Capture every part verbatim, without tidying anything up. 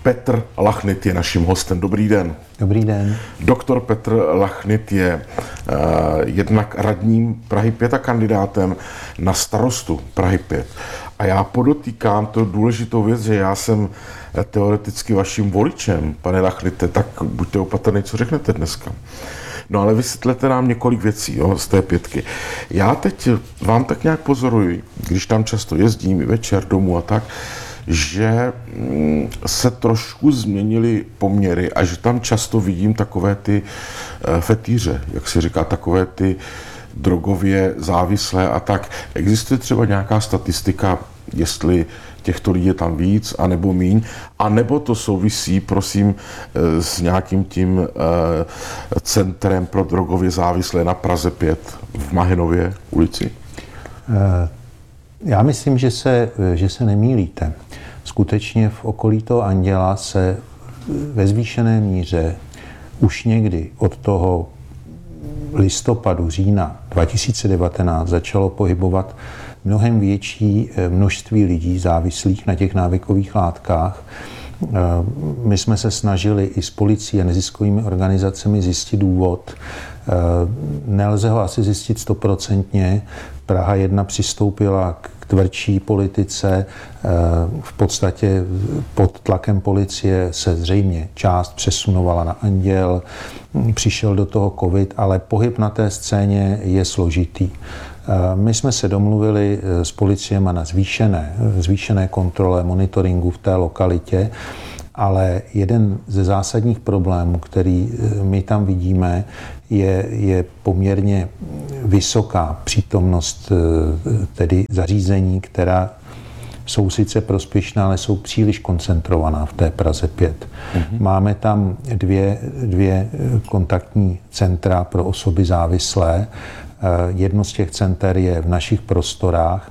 Petr Lachnit je naším hostem. Dobrý den. Dobrý den. Doktor Petr Lachnit je uh, jednak radním Prahy pět a kandidátem na starostu Prahy pět. A já podotýkám to důležitou věc, že já jsem teoreticky vaším voličem, pane Lachnite, tak buďte opatrný, co řeknete dneska. No ale vysvětlete nám několik věcí, jo, z té pětky. Já teď vám tak nějak pozoruji, když tam často jezdím i večer domů a tak, že se trošku změnily poměry a že tam často vidím takové ty fetýře, jak se říká, takové ty drogově závislé a tak. Existuje třeba nějaká statistika, jestli těchto lidí je tam víc, anebo míň, anebo to souvisí, prosím, s nějakým tím centrem pro drogově závislé na Praze pět v Mahenově ulici? Já myslím, že se, že se nemýlíte. Skutečně v okolí toho Anděla se ve zvýšené míře už někdy od toho listopadu, října dva tisíce devatenáct začalo pohybovat mnohem větší množství lidí závislých na těch návykových látkách. My jsme se snažili i s policií a neziskovými organizacemi zjistit důvod. Nelze ho asi zjistit stoprocentně. Praha jedna přistoupila k tvrdší politice. V podstatě pod tlakem policie se zřejmě část přesunovala na Anděl. Přišel do toho covid, ale pohyb na té scéně je složitý. My jsme se domluvili s policiemi na zvýšené, zvýšené kontrole monitoringu v té lokalitě, ale jeden ze zásadních problémů, který my tam vidíme, je, je poměrně vysoká přítomnost tedy zařízení, která jsou sice prospěšná, ale jsou příliš koncentrovaná v té Praze pět. Mm-hmm. Máme tam dvě, dvě kontaktní centra pro osoby závislé. Jedno z těch center je v našich prostorách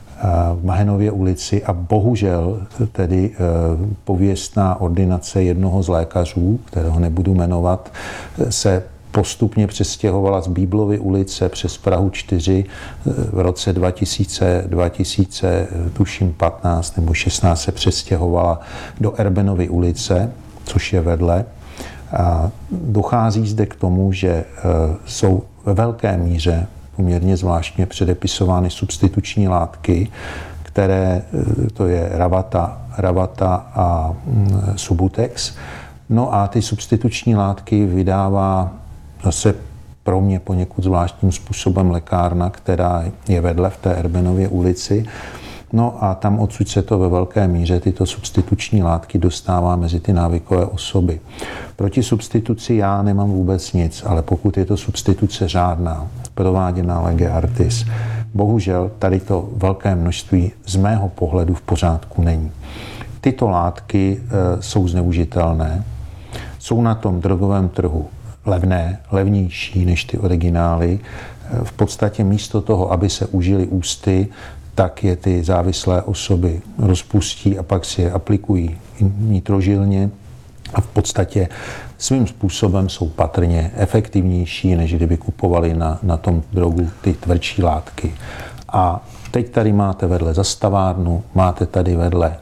v Mahenově ulici a bohužel tedy pověstná ordinace jednoho z lékařů, kterého nebudu jmenovat, se postupně přestěhovala z Bíblovy ulice přes Prahu čtyři v roce dva tisíce, dva tisíce tuším patnáct nebo šestnáct se přestěhovala do Erbenovy ulice, což je vedle. A dochází zde k tomu, že jsou ve velké míře poměrně zvláštně předepisovány substituční látky, které, to je Ravata, Ravata a Subutex. No a ty substituční látky vydává zase pro mě poněkud zvláštním způsobem lékárna, která je vedle v té Erbenově ulici. No a tam odsud se to ve velké míře tyto substituční látky dostává mezi ty návykové osoby. Proti substituci já nemám vůbec nic, ale pokud je to substituce řádná, prováděná lege artis, bohužel tady to velké množství z mého pohledu v pořádku není. Tyto látky e, jsou zneužitelné, jsou na tom drogovém trhu levné, levnější než ty originály. E, v podstatě místo toho, aby se užili ústy, tak je ty závislé osoby rozpustí a pak si je aplikují nitrožilně a v podstatě svým způsobem jsou patrně efektivnější, než kdyby kupovali na, na tom drogu ty tvrdší látky. A teď tady máte vedle zastavárnu, máte tady vedle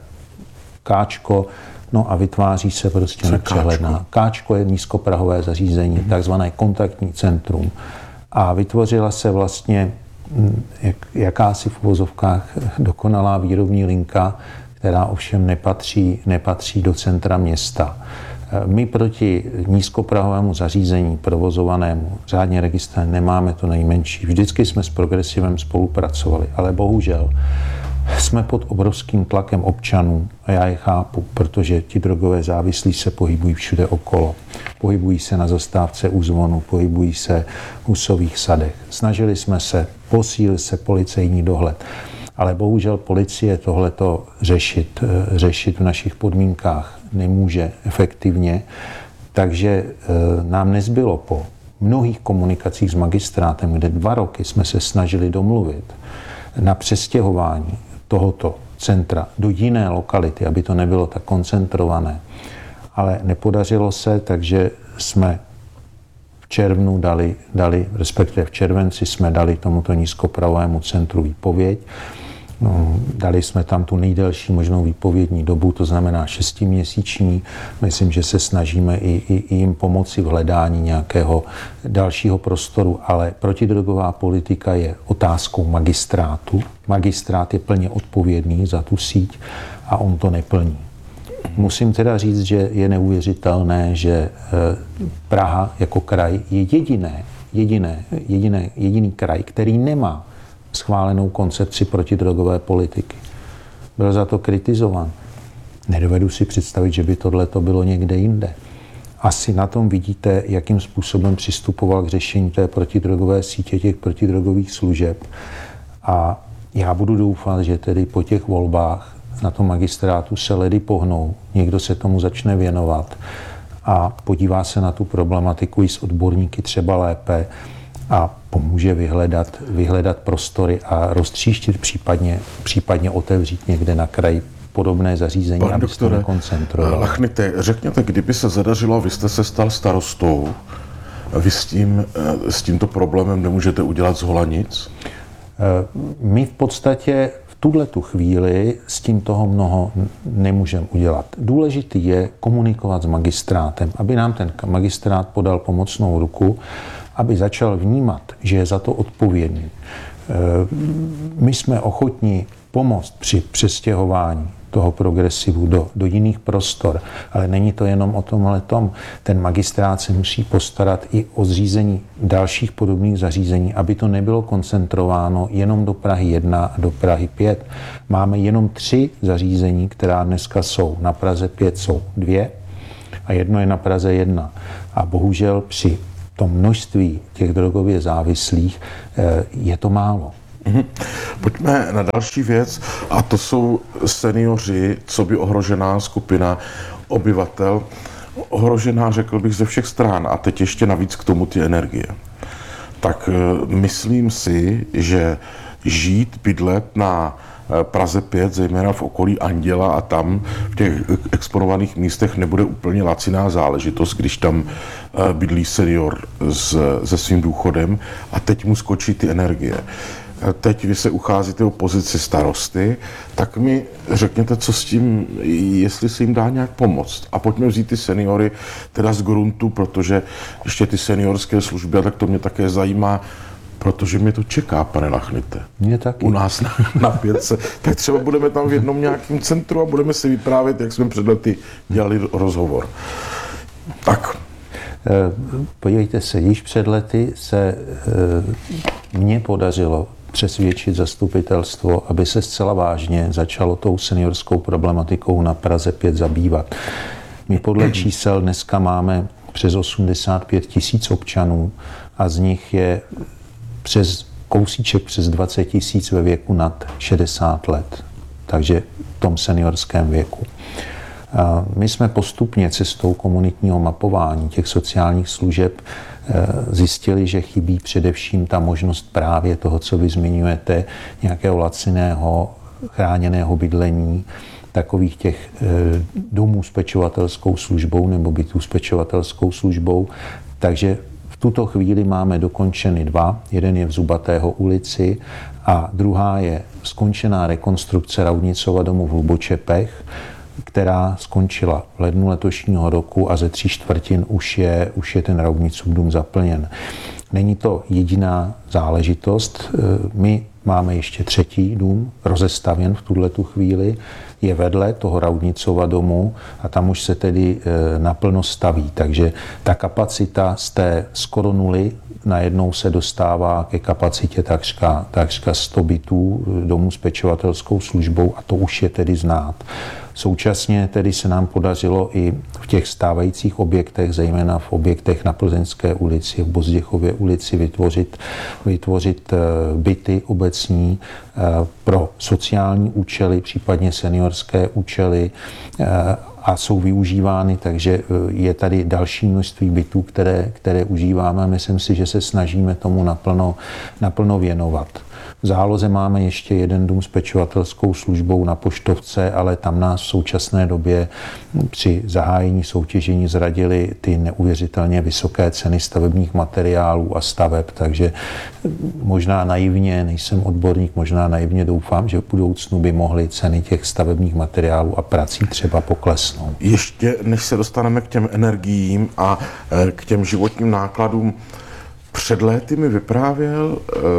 káčko, no a vytváří se prostě nepřehledná. Káčko je nízkoprahové zařízení, mm-hmm. takzvané kontaktní centrum. A vytvořila se vlastně jak, jakási v uvozovkách dokonalá výrobní linka, která ovšem nepatří, nepatří do centra města. My proti nízkoprahovému zařízení provozovanému řádně registrem nemáme to nejmenší. Vždycky jsme s Progresivem spolupracovali, ale bohužel jsme pod obrovským tlakem občanů a já je chápu, protože ti drogové závislí se pohybují všude okolo. Pohybují se na zastávce u Zvonu, pohybují se v Husových sadech. Snažili jsme se, posílit se policejní dohled, ale bohužel policie tohleto řešit, řešit v našich podmínkách nemůže efektivně, takže nám nezbylo po mnohých komunikacích s magistrátem, kde dva roky jsme se snažili domluvit na přestěhování tohoto centra do jiné lokality, aby to nebylo tak koncentrované. Ale nepodařilo se, takže jsme v červnu dali, dali, respektive v červenci jsme dali tomuto nízkoprahovému centru výpověď. No, dali jsme tam tu nejdelší možnou výpovědní dobu, to znamená šestiměsíční. Myslím, že se snažíme i, i, i jim pomoci v hledání nějakého dalšího prostoru, ale protidrogová politika je otázkou magistrátu. Magistrát je plně odpovědný za tu síť a on to neplní. Musím teda říct, že je neuvěřitelné, že Praha jako kraj je jediné, jediné, jediné, jediný kraj, který nemá schválenou koncepci protidrogové politiky. Byl za to kritizován. Nedovedu si představit, že by tohleto bylo někde jinde. Asi na tom vidíte, jakým způsobem přistupoval k řešení té protidrogové sítě, těch protidrogových služeb. A já budu doufat, že tedy po těch volbách na tom magistrátu se ledy pohnou, někdo se tomu začne věnovat a podívá se na tu problematiku i s odborníky třeba lépe a pomůže vyhledat, vyhledat prostory a roztříštit, případně, případně otevřít někde na kraji podobné zařízení, Pane aby se to nekoncentrovalo. Lachnite, řekněte, kdyby se zadařilo, vy jste se stal starostou, vy s, tím, s tímto problémem nemůžete udělat zhola nic? My v podstatě v tuhle tu chvíli s tím toho mnoho nemůžeme udělat. Důležitý je komunikovat s magistrátem, aby nám ten magistrát podal pomocnou ruku, aby začal vnímat, že je za to odpovědný. My jsme ochotní pomoct při přestěhování toho progresivu do, do jiných prostor, ale není to jenom o tomhle tom. Ten magistrát se musí postarat i o zřízení dalších podobných zařízení, aby to nebylo koncentrováno jenom do Prahy jedna a do Prahy pět. Máme jenom tři zařízení, která dneska jsou. Na Praze pět jsou dvě a jedno je na Praze jedna. A bohužel při tom množství těch drogově závislých je to málo. Mhm. Pojďme na další věc, a to jsou seniori, co by ohrožená skupina obyvatel, ohrožená, řekl bych, ze všech stran, a teď ještě navíc k tomu ty energie. Tak myslím si, že žít, bydlet na Praze pět, zejména v okolí Anděla a tam v těch exponovaných místech nebude úplně laciná záležitost, když tam bydlí senior s, se svým důchodem a teď mu skočí ty energie. Teď vy se ucházíte o pozici starosty, tak mi řekněte, co s tím, jestli se jim dá nějak pomoct. A pojďme vzít ty seniory teda z gruntu, protože ještě ty seniorské služby, tak to mě také zajímá, protože mě to čeká, pane Lachnite. Mě taky. U nás na, na pětce. Tak třeba budeme tam v jednom nějakém centru a budeme si vyprávět, jak jsme před lety dělali rozhovor. Tak. Podívejte se, již před lety se mně podařilo přesvědčit zastupitelstvo, aby se zcela vážně začalo tou seniorskou problematikou na Praze pět zabývat. My podle čísel dneska máme přes osmdesát pět tisíc občanů a z nich je přes kousíček přes dvacet tisíc ve věku nad šedesát let. Takže v tom seniorském věku. A my jsme postupně cestou komunitního mapování těch sociálních služeb zjistili, že chybí především ta možnost právě toho, co vy zmiňujete, nějakého laciného, chráněného bydlení, takových těch domů s pečovatelskou službou nebo bytů s pečovatelskou službou. Takže v tuto chvíli máme dokončeny dva. Jeden je v Zubatého ulici a druhá je skončená rekonstrukce Raudnicova domu v Hlubočepech, která skončila v lednu letošního roku a ze tří čtvrtin už je, už je ten Raudnicův dům zaplněn. Není to jediná záležitost. My máme ještě třetí dům rozestavěn v tuhletu chvíli. Je vedle toho Raudnicova domu a tam už se tedy naplno staví. Takže ta kapacita z té skoro nuly najednou se dostává ke kapacitě takřka, takřka sto bytů domů s pečovatelskou službou a to už je tedy znát. Současně tedy se nám podařilo i v těch stávajících objektech, zejména v objektech na Plzeňské ulici, v Bozděchově ulici, vytvořit, vytvořit byty obecní pro sociální účely, případně seniorské účely a jsou využívány, takže je tady další množství bytů, které, které užíváme. Myslím si, že se snažíme tomu naplno, naplno věnovat. V záloze máme ještě jeden dům s pečovatelskou službou na Poštovce, ale tam nás v současné době při zahájení soutěžení zradily ty neuvěřitelně vysoké ceny stavebních materiálů a staveb, takže možná naivně, nejsem odborník, možná naivně doufám, že v budoucnu by mohly ceny těch stavebních materiálů a prací třeba poklesnout. Ještě než se dostaneme k těm energiím a k těm životním nákladům, před léty mi vyprávěl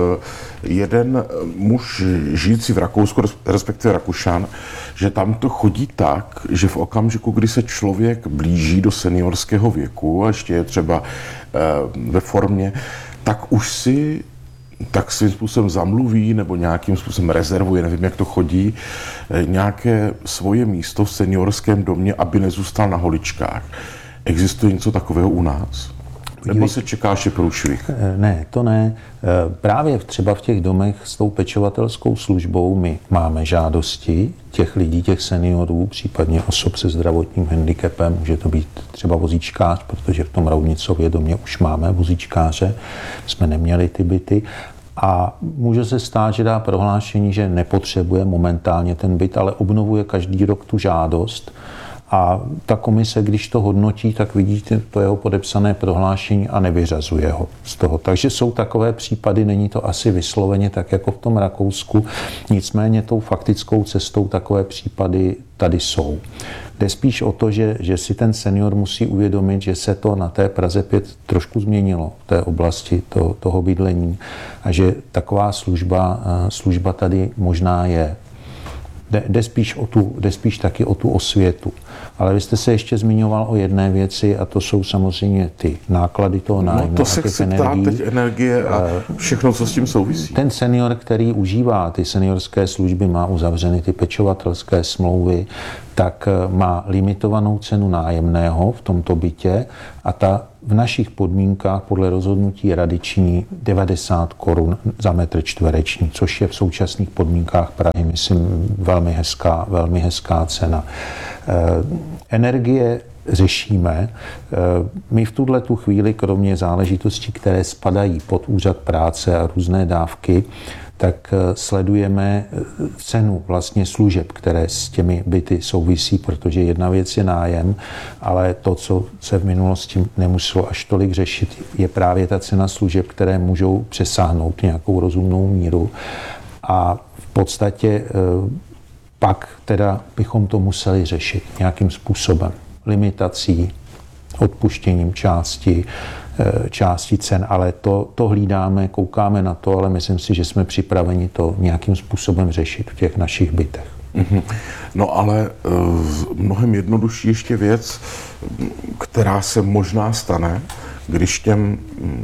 jeden muž žijící v Rakousku, respektive Rakušan, že tam to chodí tak, že v okamžiku, kdy se člověk blíží do seniorského věku a ještě je třeba ve formě, tak už si tak svým způsobem zamluví nebo nějakým způsobem rezervuje, nevím, jak to chodí, nějaké svoje místo v seniorském domě, aby nezůstal na holičkách. Existuje něco takového u nás? Nebo se čeká ještě průšvih? Ne, to ne. Právě třeba v těch domech s tou pečovatelskou službou my máme žádosti těch lidí, těch seniorů, případně osob se zdravotním handicapem, může to být třeba vozíčkář, protože v tom Roudnicově domě už máme vozíčkáře, jsme neměli ty byty. A může se stát, že dá prohlášení, že nepotřebuje momentálně ten byt, ale obnovuje každý rok tu žádost. A ta komise, když to hodnotí, tak vidíte to jeho podepsané prohlášení a nevyřazuje ho z toho. Takže jsou takové případy, není to asi vysloveně tak jako v tom Rakousku, nicméně tou faktickou cestou takové případy tady jsou. Jde spíš o to, že, že si ten senior musí uvědomit, že se to na té Praze pět trošku změnilo v té oblasti to, toho bydlení a že taková služba, služba tady možná je. Jde, jde, spíš o tu, jde spíš taky o tu osvětu. Ale vy jste se ještě zmiňoval o jedné věci a to jsou samozřejmě ty náklady toho nájmu. No to se chci ptát teď energie a všechno, co s tím souvisí. Ten senior, který užívá ty seniorské služby, má uzavřeny ty pečovatelské smlouvy, tak má limitovanou cenu nájemného v tomto bytě a ta v našich podmínkách podle rozhodnutí rady činí devadesát korun za metr čtvereční, což je v současných podmínkách Prahy, myslím, velmi hezká, velmi hezká cena. Energie řešíme. My v tuto chvíli, kromě záležitostí, které spadají pod úřad práce a různé dávky, tak sledujeme cenu vlastně služeb, které s těmi byty souvisí, protože jedna věc je nájem, ale to, co se v minulosti nemuselo až tolik řešit, je právě ta cena služeb, které můžou přesáhnout nějakou rozumnou míru. A v podstatě pak teda bychom to museli řešit nějakým způsobem. Limitací, odpuštěním části, části cen, ale to, to hlídáme, koukáme na to, ale myslím si, že jsme připraveni to nějakým způsobem řešit v těch našich bytech. Mm-hmm. No ale uh, mnohem jednodušší ještě věc, která se možná stane, když těm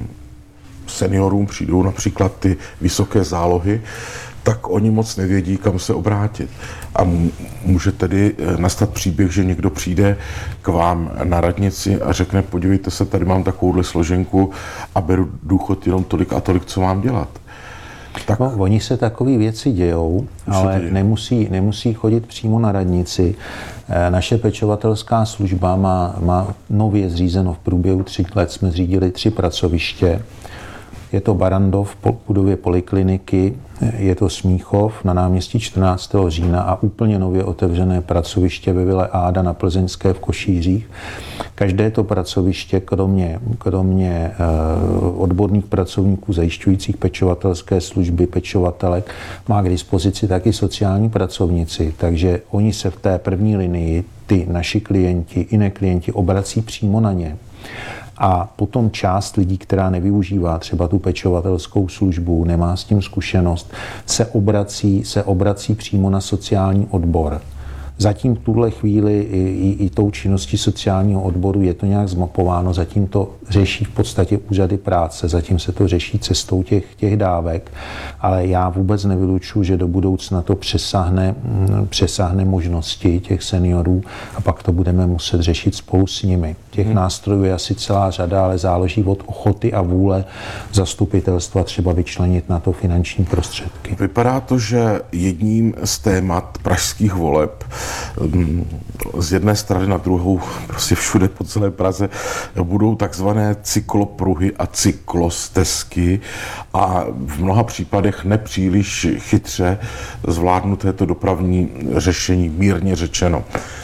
seniorům přijdou například ty vysoké zálohy, tak oni moc nevědí, kam se obrátit. A může tedy nastat příběh, že někdo přijde k vám na radnici a řekne, podívejte se, tady mám takovouhle složenku a beru důchod jenom tolik a tolik, co mám dělat. Tak... No, oni se takové věci dějou, Už ale děje. nemusí, nemusí chodit přímo na radnici. Naše pečovatelská služba má, má nově zřízeno v průběhu tří let, jsme zřídili tři pracoviště. Je to Barandov v budově polikliniky, je to Smíchov na náměstí čtrnáctého října a úplně nově otevřené pracoviště ve vile Áda na Plzeňské v Košířích. Každé to pracoviště, kromě, kromě odborných pracovníků zajišťujících pečovatelské služby, pečovatelek, má k dispozici taky sociální pracovníci, takže oni se v té první linii, ty naši klienti i neklienti, obrací přímo na ně. A potom část lidí, která nevyužívá třeba tu pečovatelskou službu, nemá s tím zkušenost, se obrací, se obrací přímo na sociální odbor. Zatím v tuhle chvíli i, i, i tou činností sociálního odboru je to nějak zmapováno, zatím to řeší v podstatě úřady práce, zatím se to řeší cestou těch, těch dávek, ale já vůbec nevylučuji, že do budoucna to přesáhne, přesáhne možnosti těch seniorů a pak to budeme muset řešit spolu s nimi. Těch hmm. nástrojů je asi celá řada, ale záleží od ochoty a vůle zastupitelstva třeba vyčlenit na to finanční prostředky. Vypadá to, že jedním z témat pražských voleb z jedné strany na druhou, prostě všude po celé Praze budou takzvané cyklopruhy a cyklostezky a v mnoha případech nepříliš chytře zvládnuté to dopravní řešení, mírně řečeno.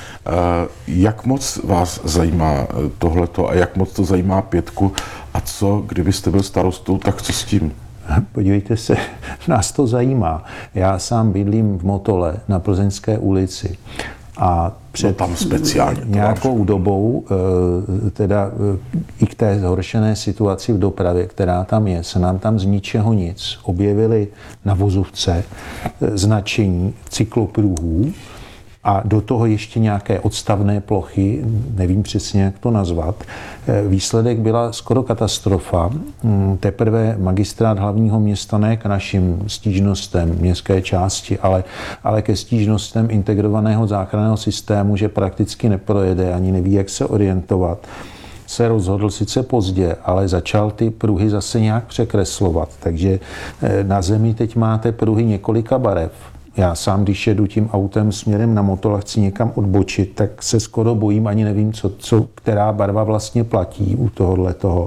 Jak moc vás zajímá tohleto a jak moc to zajímá Pětku a co, kdybyste byl starostou, tak co s tím? Podívejte se, nás to zajímá. Já sám bydlím v Motole na Plzeňské ulici a před no tam speciálně nějakou dobou, teda i k té zhoršené situaci v dopravě, která tam je, se nám tam z ničeho nic objevily na vozovce značení cyklopruhů a do toho ještě nějaké odstavné plochy, nevím přesně, jak to nazvat. Výsledek byla skoro katastrofa. Teprve magistrát hlavního města ne k našim stížnostem městské části, ale, ale ke stížnostem integrovaného záchranného systému, že prakticky neprojede, ani neví, jak se orientovat, se rozhodl sice pozdě, ale začal ty pruhy zase nějak překreslovat. Takže na zemi teď máte pruhy několika barev. Já sám, když jedu tím autem směrem na Motol a chci někam odbočit, tak se skoro bojím, ani nevím, co, co, která barva vlastně platí u tohohle toho.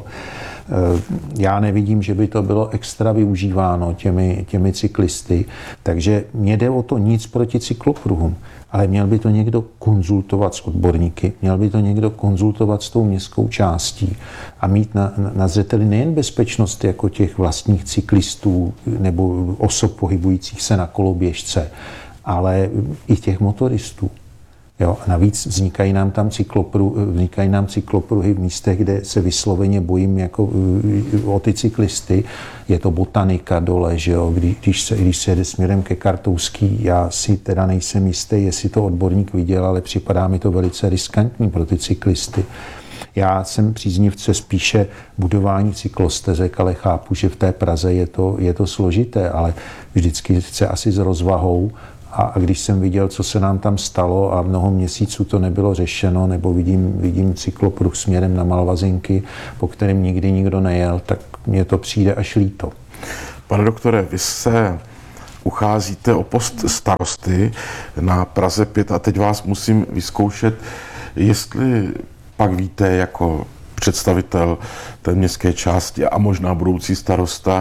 Já nevidím, že by to bylo extra využíváno těmi, těmi cyklisty, takže mně jde o to nic proti cyklopruhům, ale měl by to někdo konzultovat s odborníky, měl by to někdo konzultovat s tou městskou částí a mít na, na zřeteli nejen bezpečnost jako těch vlastních cyklistů nebo osob pohybujících se na koloběžce, ale i těch motoristů. Jo, a navíc vznikají nám tam cyklopru, vznikají nám cyklopruhy v místech, kde se vysloveně bojím jako o ty cyklisty. Je to Botanika dole, že jo, když se, když se jede směrem ke Kartouský, já si teda nejsem jistý, jestli to odborník viděl, ale připadá mi to velice riskantní pro ty cyklisty. Já jsem příznivce spíše budování cyklostezek, ale chápu, že v té Praze je to, je to složité, ale vždycky chce asi s rozvahou. A když jsem viděl, co se nám tam stalo a mnoho měsíců to nebylo řešeno, nebo vidím, vidím cyklopruh směrem na Malvazinky, po kterém nikdy nikdo nejel, tak mně to přijde až líto. Pane doktore, vy se ucházíte o post starosty na Praze pět a teď vás musím vyzkoušet, jestli pak víte jako představitel té městské části a možná budoucí starosta,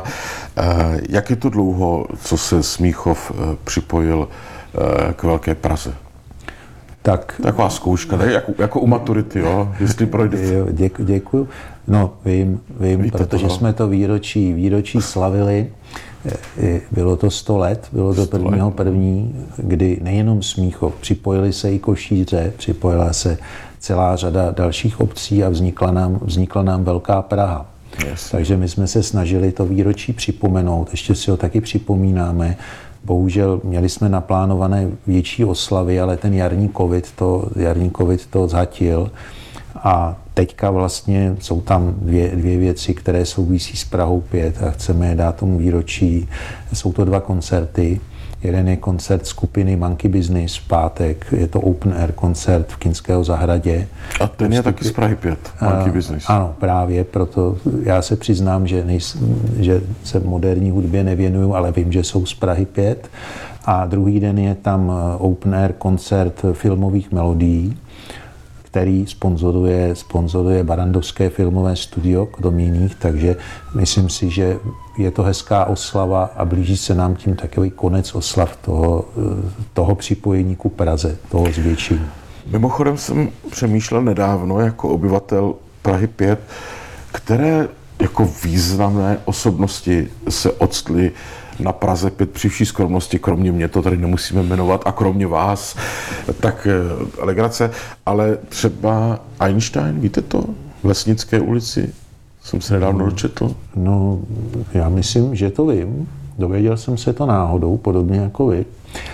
jak je to dlouho, co se Smíchov připojil k Velké Praze? Tak, taková zkouška, ne? Jako, jako u maturity, jo? Jestli projde. Děkuji. Děkuji. No, vím, vím, Víte protože to, jsme to výročí, výročí slavili. Bylo to sto let, bylo to prvního první, kdy nejenom Smíchov, připojili se i Košíře, připojila se celá řada dalších obcí a vznikla nám, vznikla nám Velká Praha. Yes. Takže my jsme se snažili to výročí připomenout, ještě si ho taky připomínáme. Bohužel měli jsme naplánované větší oslavy, ale ten jarní covid to, jarní covid to zhatil. A teďka vlastně jsou tam dvě, dvě věci, které souvisí s Prahou pět a chceme je dát tomu výročí. Jsou to dva koncerty. Jeden je koncert skupiny Monkey Business v pátek, je to open air koncert v Kinského zahradě. A ten je taky z Prahy pět, Monkey Business. Ano, právě, proto já se přiznám, že, nejs, že se moderní hudbě nevěnuju, ale vím, že jsou z Prahy pět. A druhý den je tam open air koncert filmových melodií, který sponzoruje, sponzoruje Barandovské filmové studio, krom jiných, takže myslím si, že je to hezká oslava a blíží se nám tím takový konec oslav toho, toho připojení ku Praze, toho zvětšení. Mimochodem jsem přemýšlel nedávno jako obyvatel Prahy pět, které jako významné osobnosti se odstly na Praze pět při vší skromnosti, kromě mě, to tady nemusíme jmenovat, a kromě vás, tak legrace, ale třeba Einstein, víte to? V Lesnické ulici jsem se nedávno dočetl. No, já myslím, že to vím. Dověděl jsem se to náhodou, podobně jako vy.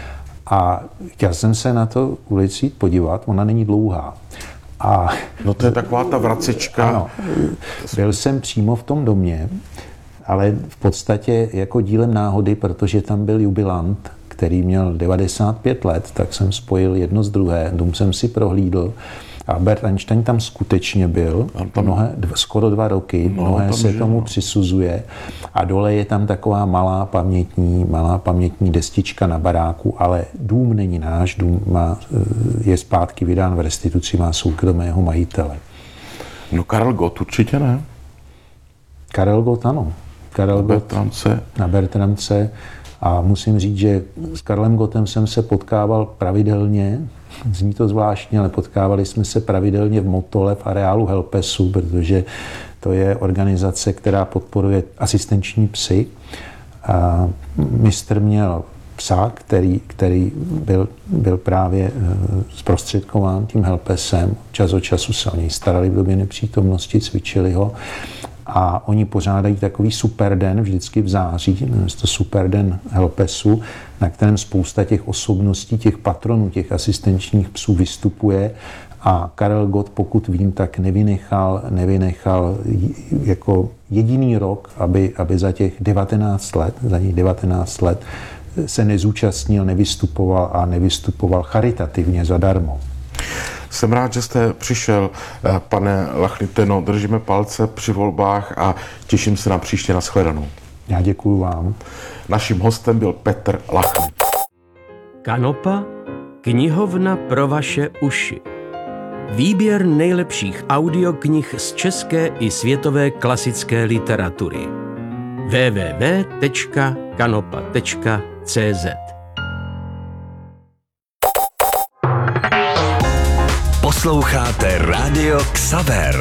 A chtěl jsem se na to ulici podívat, ona není dlouhá. A no to je taková ta vracečka. Ano, byl jsem přímo v tom domě, ale v podstatě jako dílem náhody, protože tam byl jubilant, který měl devadesát pět let, tak jsem spojil jedno z druhé, dům jsem si prohlídl Albert Einstein tam skutečně byl, tam, mnohé, skoro dva roky, no, mnohé se žil, tomu no. přisuzuje a dole je tam taková malá pamětní, malá pamětní destička na baráku, ale dům není náš, dům má, je zpátky vydán v restituci, má soukromého majitele. No Karel Gott určitě ne. Karel Gott ano. Karel Na Gott Bertramce. Na Bertramce. A musím říct, že s Karlem Gottem jsem se potkával pravidelně, zní to zvláštně, ale potkávali jsme se pravidelně v Motole, v areálu Helpesu, protože to je organizace, která podporuje asistenční psy. A mistr měl psa, který, který byl, byl právě zprostředkován tím Helpesem. Čas od času se o něj starali v době nepřítomnosti, cvičili ho. A oni pořádají takový superden vždycky v září, to superden Helpesu, na kterém spousta těch osobností, těch patronů, těch asistenčních psů vystupuje. A Karel Gott, pokud vím, tak nevynechal, nevynechal jako jediný rok, aby, aby za těch devatenáct let, za těch devatenáct let se nezúčastnil, nevystupoval a nevystupoval charitativně zadarmo. Jsem rád, že jste přišel, pane Lachnite, no, držíme palce při volbách a těším se na příště, nashledanou. Já děkuju vám. Naším hostem byl Petr Lachnit. Kanopa, knihovna pro vaše uši. Výběr nejlepších audioknih z české i světové klasické literatury. w w w tečka kanopa tečka c z Posloucháte Rádio Xaver.